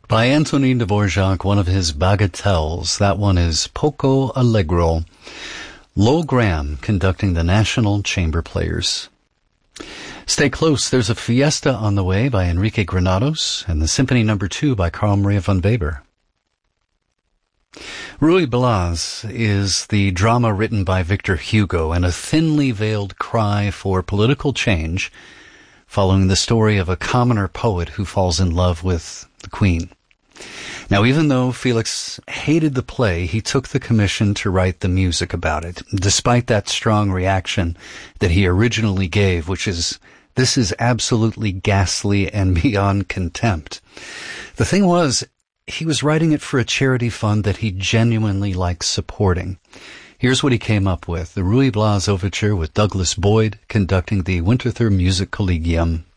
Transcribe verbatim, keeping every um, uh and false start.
By Antonin Dvorak, one of his bagatelles. That one is Poco Allegro. Lowell Graham conducting the National Chamber Players. Stay close, there's a fiesta on the way by Enrique Granados and the Symphony Number Two by Carl Maria von Weber. Ruy Blas is the drama written by Victor Hugo and a thinly veiled cry for political change following the story of a commoner poet who falls in love with the Queen. Now, even though Felix hated the play, he took the commission to write the music about it, despite that strong reaction that he originally gave, which is, this is absolutely ghastly and beyond contempt. The thing was, he was writing it for a charity fund that he genuinely liked supporting. Here's what he came up with, the Ruy Blas Overture with Douglas Boyd conducting the Winterthur Music Collegium